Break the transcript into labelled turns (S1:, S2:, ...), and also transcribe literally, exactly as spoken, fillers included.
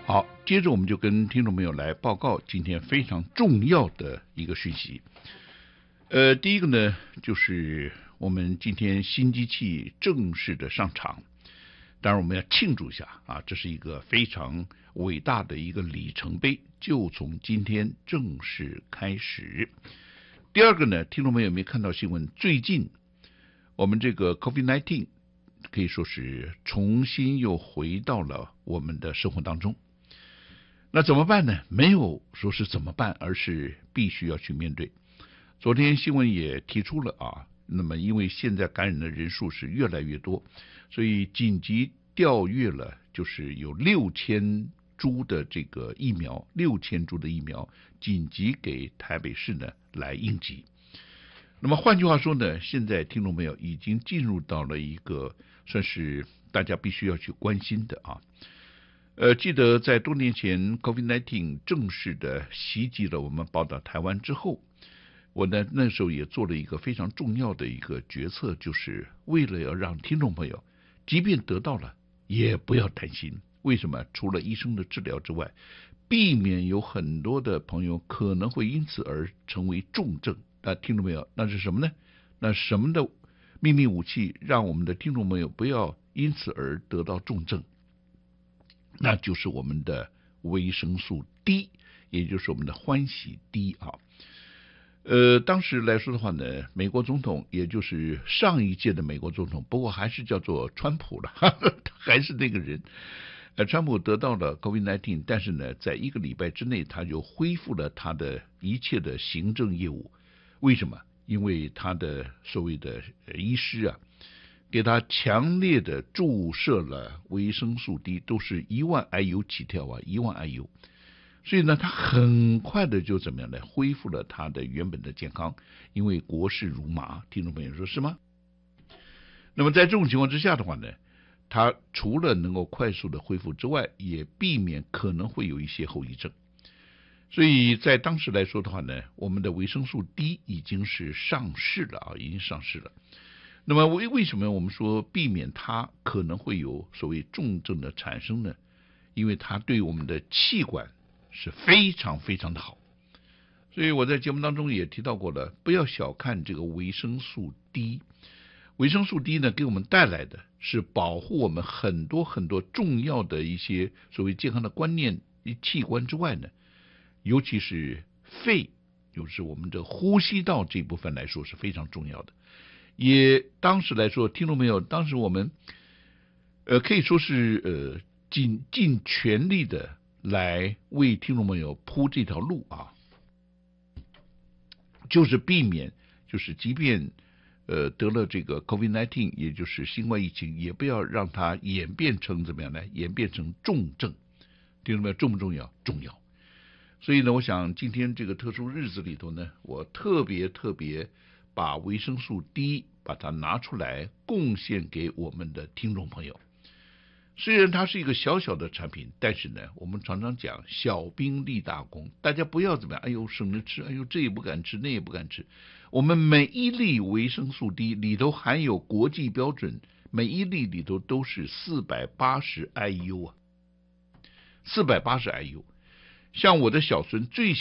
S1: 好，接着我们就跟听众朋友来报告今天非常重要的一个讯息。呃，第一个呢，就是我们今天新机器正式的上场，当然我们要庆祝一下啊，这是一个非常伟大的一个里程碑，就从今天正式开始。第二个呢，听众朋友有没有看到新闻？最近我们这个 COVID 十九 可以说是重新又回到了我们的生活当中。那怎么办呢？没有说是怎么办，而是必须要去面对。昨天新闻也提出了啊，那么因为现在感染的人数是越来越多，所以紧急调阅了，就是有六千株的这个疫苗，六千株的疫苗紧急给台北市呢来应急。那么换句话说呢，现在听众朋友已经进入到了一个算是大家必须要去关心的啊。呃，记得在多年前 COVID 十九 正式的袭击了我们宝岛台湾之后，我呢那时候也做了一个非常重要的一个决策，就是为了要让听众朋友即便得到了也不要担心。为什么？除了医生的治疗之外，避免有很多的朋友可能会因此而成为重症。那听众朋友，那是什么呢？那什么的秘密武器让我们的听众朋友不要因此而得到重症？那就是我们的维生素 D， 也就是我们的欢喜 D 啊。呃，当时来说的话呢，美国总统也就是上一届的美国总统，不过还是叫做川普了，哈哈，还是那个人。呃，川普得到了 COVID 十九， 但是呢，在一个礼拜之内他就恢复了他的一切的行政业务。为什么？因为他的所谓的医师啊，给他强烈的注射了维生素 D， 都是一万 I U 起跳啊，一万 I U。所以呢，他很快的就怎么样呢？恢复了他的原本的健康，因为国事如麻。听众朋友说是吗？那么在这种情况之下的话呢，他除了能够快速的恢复之外，也避免可能会有一些后遗症。所以在当时来说的话呢，我们的维生素 D 已经是上市了啊，已经上市了。那么为为什么我们说避免它可能会有所谓重症的产生呢？因为它对我们的气管是非常非常的好。所以我在节目当中也提到过了，不要小看这个维生素 D。维生素 D 呢，给我们带来的是保护我们很多很多重要的一些所谓健康的观念器官之外呢，尤其是肺，就是我们的呼吸道这部分来说是非常重要的。也当时来说，听众朋友，当时我们呃可以说是呃尽尽全力的来为听众朋友铺这条路啊，就是避免就是即便呃得了这个 COVID 十九， 也就是新冠疫情，也不要让它演变成怎么样呢？演变成重症。听众朋友，重不重要？重要。所以呢，我想今天这个特殊日子里头呢，我特别特别把维生素 D 把它拿出来贡献给我们的听众朋友。虽然它是一个小小的产品，但是呢，我们常常讲小兵立大功，大家不要怎么样，哎呦省着吃，哎呦这也不敢吃，那也不敢吃。我们每一粒维生素 D 里头含有国际标准，每一粒里头都是四百八十 I U 啊，四百八十 I U。像我的小孙最